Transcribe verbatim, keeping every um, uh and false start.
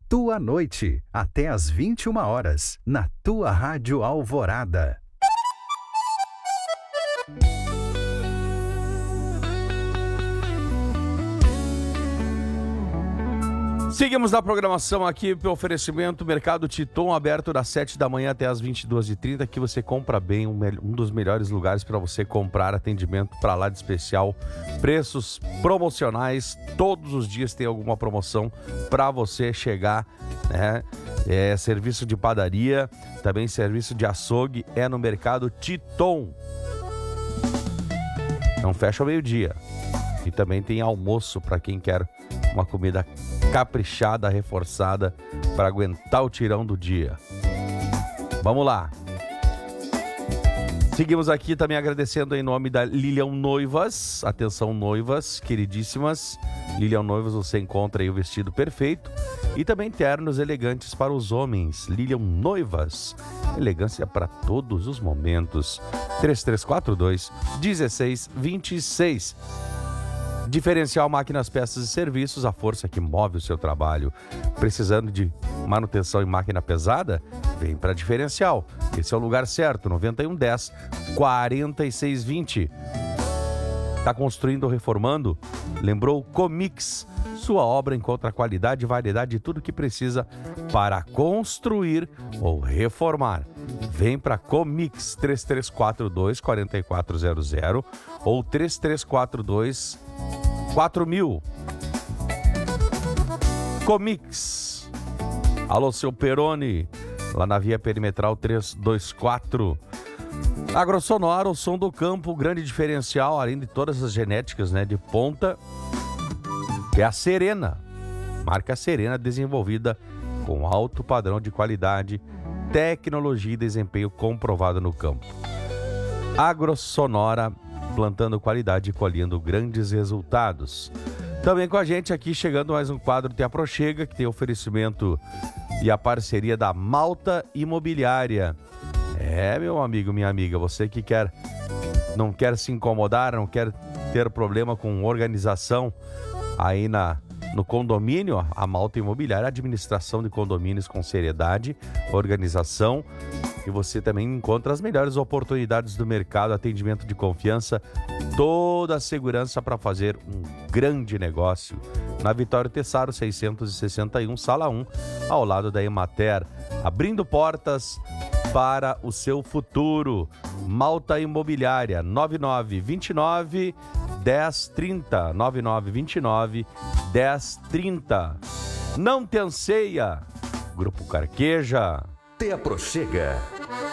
tua noite, até às vinte e uma horas, na tua Rádio Alvorada. Seguimos na programação aqui pelo oferecimento Mercado Titon, aberto das sete da manhã até as vinte e duas e trinta, que você compra bem, um, um dos melhores lugares para você comprar, atendimento para lá de especial, preços promocionais, todos os dias tem alguma promoção para você chegar, né? É serviço de padaria, também serviço de açougue, é no Mercado Titon. Não fecha ao meio-dia. E também tem almoço para quem quer uma comida caprichada, reforçada, para aguentar o tirão do dia. Vamos lá. Seguimos aqui também agradecendo em nome da Lilian Noivas. Atenção, noivas, queridíssimas. Lilian Noivas, você encontra aí o vestido perfeito. E também ternos elegantes para os homens. Lilian Noivas. Elegância para todos os momentos. três três quatro dois, um seis dois seis. Diferencial Máquinas, Peças e Serviços, a força que move o seu trabalho. Precisando de manutenção em máquina pesada? Vem para Diferencial. Esse é o lugar certo, noventa e um dez, quarenta e seis vinte. Está construindo ou reformando? Lembrou Comix. Sua obra encontra qualidade e variedade de tudo que precisa para construir ou reformar. Vem para Comix, três três quatro dois, quatro quatro zero zero ou três três quatro dois, quatro mil. Comix. Alô, seu Peroni, lá na Via Perimetral trezentos e vinte e quatro. Agrosonora, o som do campo, grande diferencial, além de todas as genéticas, né, de ponta, é a Serena. Marca Serena, desenvolvida com alto padrão de qualidade, tecnologia e desempenho comprovado no campo. Agrosonora, plantando qualidade e colhendo grandes resultados. Também com a gente aqui, chegando mais um quadro Te Aproxega, que tem oferecimento e a parceria da Malta Imobiliária. É, meu amigo, minha amiga, você que quer, não quer se incomodar, não quer ter problema com organização aí na, no condomínio, a Malta Imobiliária, administração de condomínios com seriedade, organização, e você também encontra as melhores oportunidades do mercado, atendimento de confiança, toda a segurança para fazer um grande negócio. Na Vitório Tessaro, seiscentos e sessenta e um, sala um, ao lado da Emater, abrindo portas para o seu futuro. Malta Imobiliária, nove nove dois nove, um zero três zero, nove nove dois nove, um zero três zero. Não te anseia. Grupo Carqueja. Te Aproxega.